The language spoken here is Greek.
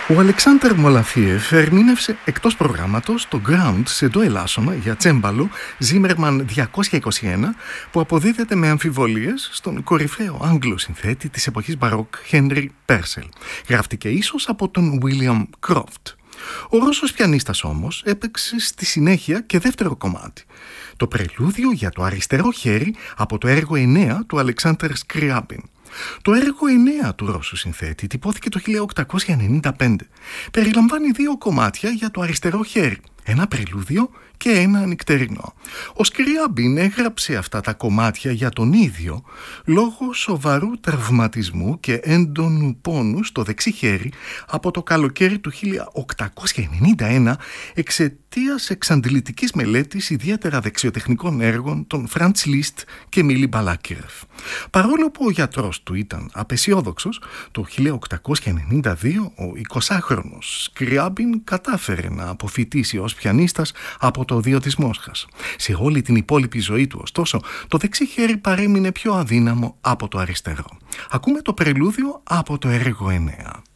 Ο Αλεξάνδρ Μολαφίεφ ερμήνευσε εκτός προγράμματος το Ground σε ντο ελάσσονα για τσέμπαλο Zimmermann 221 που αποδίδεται με αμφιβολίες στον κορυφαίο Άγγλο συνθέτη της εποχής μπαρόκ Henry Purcell. Γράφτηκε ίσως από τον William Croft. Ο Ρώσος πιανίστας όμως έπαιξε στη συνέχεια και δεύτερο κομμάτι, το πρελούδιο για το αριστερό χέρι από το έργο 9 του Αλεξάνδρ Σκριάπιν. Το έργο 9 του Ρώσου συνθέτη τυπώθηκε το 1895. Περιλαμβάνει δύο κομμάτια για το αριστερό χέρι, ένα πρελούδιο και ένα νυκτερινό. Ο Σκριάμπιν έγραψε αυτά τα κομμάτια για τον ίδιο λόγω σοβαρού τραυματισμού και έντονου πόνου στο δεξί χέρι από το καλοκαίρι του 1891 εξαιτίας εξαντλητικής μελέτης ιδιαίτερα δεξιοτεχνικών έργων των Φραντς Λίστ και Μίλι Μπαλάκυρεφ. Παρόλο που ο γιατρός του ήταν απεσιόδοξος, το 1892 ο 20χρονος Σκριάμπιν κατάφερε να αποφοιτήσει ως πιανίστας από το Οδείο της Μόσχας. Σε όλη την υπόλοιπη ζωή του, ωστόσο, το δεξί χέρι παρέμεινε πιο αδύναμο από το αριστερό. Ακούμε το πρελούδιο από το έργο 9.